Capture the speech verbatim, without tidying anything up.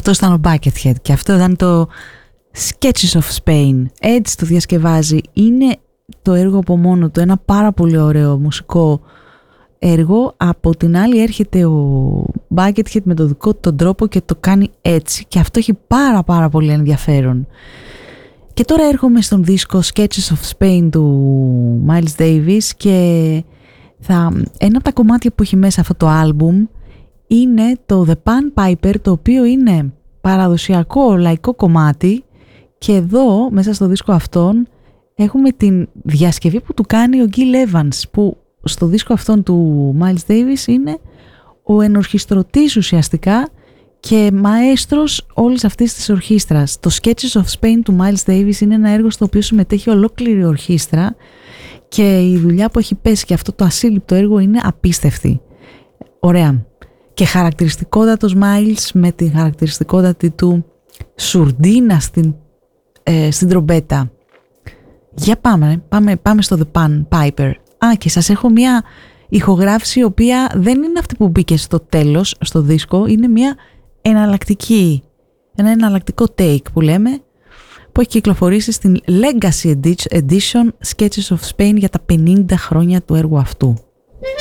Αυτό ήταν ο Buckethead και αυτό ήταν το Sketches of Spain. Έτσι το διασκευάζει. Είναι το έργο από μόνο του ένα πάρα πολύ ωραίο μουσικό έργο. Από την άλλη έρχεται ο Buckethead με το δικό του τον τρόπο και το κάνει έτσι, και αυτό έχει πάρα πάρα πολύ ενδιαφέρον. Και τώρα έρχομαι στον δίσκο Sketches of Spain του Miles Davis, και θα, ένα από τα κομμάτια που έχει μέσα αυτό το άλμπουμ είναι το The Pan Piper, το οποίο είναι παραδοσιακό λαϊκό κομμάτι, και εδώ μέσα στο δίσκο αυτόν έχουμε την διασκευή που του κάνει ο Gil Evans, που στο δίσκο αυτόν του Miles Davis είναι ο ενορχιστρωτής ουσιαστικά και μαέστρος όλης αυτής της ορχήστρας. Το Sketches of Spain του Miles Davis είναι ένα έργο στο οποίο συμμετέχει ολόκληρη ορχήστρα, και η δουλειά που έχει πέσει και αυτό το ασύλληπτο έργο είναι απίστευτη. Ωραία. Και χαρακτηριστικότατος Miles με την χαρακτηριστικότατη του σουρντίνα στην, ε, στην τρομπέτα. Για πάμε, πάμε, πάμε στο The Pan Piper. Α, και σας έχω μια ηχογράφηση η οποία δεν είναι αυτή που μπήκε στο τέλος στο δίσκο, είναι μια εναλλακτική, ένα εναλλακτικό take που λέμε, που έχει κυκλοφορήσει στην Legacy Edition Sketches of Spain για τα πενήντα χρόνια του έργου αυτού.